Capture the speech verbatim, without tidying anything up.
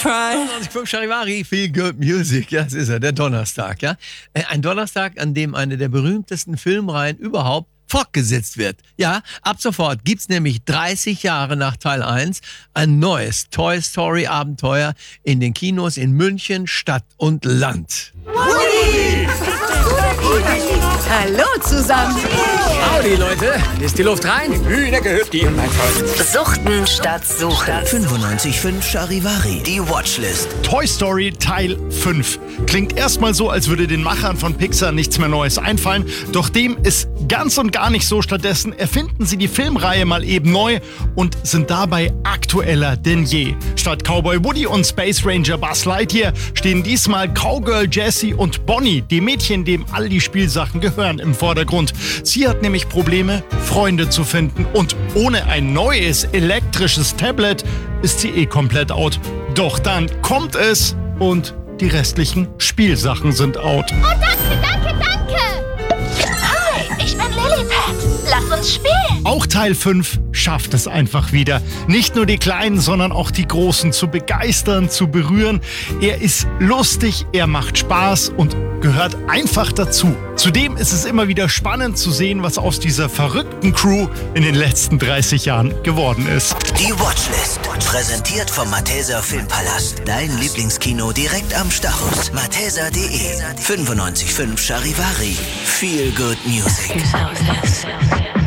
fünf Charivari, Feel Good Music, ja, das ist er, der Donnerstag, ja. Ein Donnerstag, an dem eine der berühmtesten Filmreihen überhaupt fortgesetzt wird. Ja, ab sofort gibt's nämlich dreißig Jahre nach Teil eins ein neues Toy Story Abenteuer in den Kinos in München, Stadt und Land. Woody! Hallo zusammen. Howdy, Leute. Ist die Luft rein? Hühnergehüpfti, mein Freund. Suchten statt Suchen. fünfundneunzig Komma fünf Charivari, die Watchlist. Toy Story Teil fünf. Klingt erstmal so, als würde den Machern von Pixar nichts mehr Neues einfallen. Doch dem ist ganz und gar nicht so. Stattdessen erfinden sie die Filmreihe mal eben neu und sind dabei aktueller denn je. Statt Cowboy Woody und Space Ranger Buzz Lightyear stehen diesmal Cowgirl Jessie und Bonnie, die Mädchen, dem all die Spielsachen gehören, im Vordergrund. Sie hat nämlich Probleme, Freunde zu finden, und ohne ein neues elektrisches Tablet ist sie eh komplett out. Doch dann kommt es und die restlichen Spielsachen sind out. Oh, danke, danke, danke! Hi, ich bin Lilliput. Lass uns spielen. Auch Teil fünf schafft es einfach wieder. Nicht nur die Kleinen, sondern auch die Großen zu begeistern, zu berühren. Er ist lustig, er macht Spaß und gehört einfach dazu. Zudem ist es immer wieder spannend zu sehen, was aus dieser verrückten Crew in den letzten dreißig Jahren geworden ist. Die Watchlist, präsentiert vom Malteser Filmpalast. Dein Lieblingskino direkt am Stachus. malteser punkt de. fünfundneunzig Komma fünf Charivari. Feel Good Music.